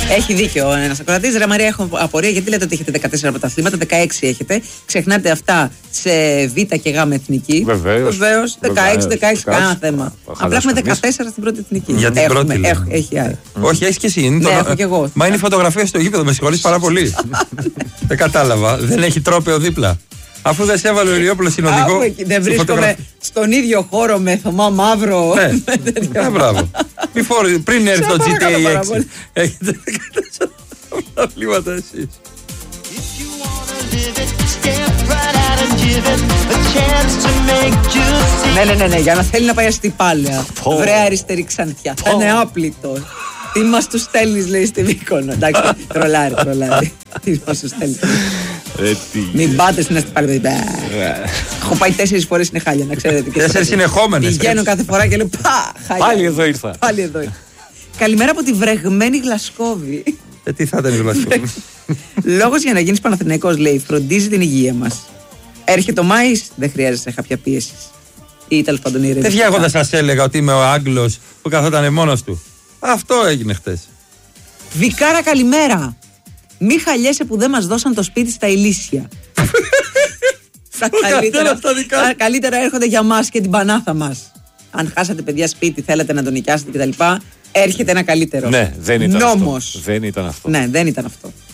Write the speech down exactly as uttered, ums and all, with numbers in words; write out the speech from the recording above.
Έχει δίκιο ένας ακροατής. Ρε Μαρία, έχω απορία γιατί λέτε ότι έχετε δεκατέσσερα πρωταθλήματα, δεκαέξι έχετε. Ξεχνάτε αυτά σε Β και Γ εθνική. Βεβαίως. Βεβαίως. δεκαέξι δεκαέξι, κανένα θέμα. Απλά έχουμε δεκατέσσερα στην πρώτη εθνική. Για την έχουμε, πρώτη. Έχω, έχει άλλη. Όχι, έχει και εσύ. Ναι, το... έχω και εγώ. Μα είναι η φωτογραφία στο γήπεδο, με συγχωρείς πάρα πολύ. Δεν κατάλαβα. Δεν έχει τρόπαιο δίπλα. Αφού δεν σε έβαλε ο Ηλιόπουλος συνοδικό. Δεν βρίσκομαι στον ίδιο χώρο με Θωμά Μαύρο. Ναι, ναι, μπράβο. Πριν έρθει το τζι τι έι έξι. Έχετε δεκατέσσερα προβλήματα εσείς. Ναι, ναι, ναι, ναι, για να θέλει να πάει στη Πάλαια. Βρε αριστερή Ξανθιά. Θα είναι άπλητο. Τι μας του στέλνεις, λέει στη Μύκονο. Εντάξει, τρολάρι, τρολάρι. Τι μας του στέλνεις. Μην πάτε στην Αστυπάλη, παιδί. Έχω πάει τέσσερις φορές είναι χάλια, να ξέρετε. Τέσσερις συνεχόμενες. Πηγαίνω κάθε φορά και λέω πα, χάλια. Πάλι εδώ ήρθα. Πάλι εδώ ήρθα. Καλημέρα από τη βρεγμένη Γλασκόβη. Ε, τι θα ήταν η Γλασκόβη. Λόγος για να γίνεις Παναθηναϊκός, λέει, φροντίζει την υγεία μας. Έρχεται ο Μάης, δεν χρειάζεσαι κάποια πίεση. Ή τέλος πάντων η Παιδιά, εγώ δεν σας έλεγα ότι είμαι ο Άγγλος που καθόταν μόνος του. Αυτό έγινε χτες. Βικάρα, καλημέρα. Μη χαλιέσαι που δεν μας δώσαν το σπίτι στα Ηλίσια. Τα καλύτερα, τα καλύτερα έρχονται για μας και την πανάθα μας. Αν χάσατε παιδιά σπίτι, θέλετε να τον νοικιάσετε κτλ. Έρχεται ένα καλύτερο. Ναι, δεν ήταν Νόμος. αυτό. Δεν ήταν αυτό. Ναι, δεν ήταν αυτό.